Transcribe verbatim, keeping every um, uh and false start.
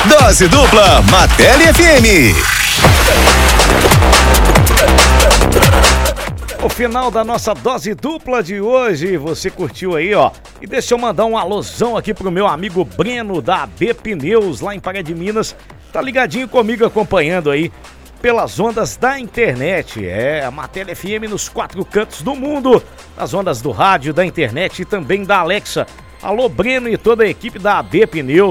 Dose dupla Martelli F M. O final da nossa dose dupla de hoje, você curtiu aí, ó. E deixa eu mandar um alusão aqui pro meu amigo Breno da A B Pneus, lá em Pará de Minas. Tá ligadinho comigo, acompanhando aí pelas ondas da internet. É, a Martelli F M nos quatro cantos do mundo, nas ondas do rádio, da internet e também da Alexa. Alô, Breno e toda a equipe da A B Pneus.